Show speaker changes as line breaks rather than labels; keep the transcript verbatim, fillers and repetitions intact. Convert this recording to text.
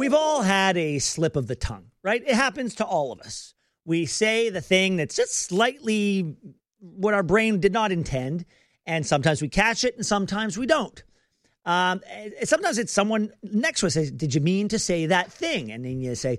We've all had a slip of the tongue, right? It happens to all of us. We say the thing that's just slightly what our brain did not intend, and sometimes we catch it and sometimes we don't. Um, sometimes it's someone next to us says, did you mean to say that thing? And then you say,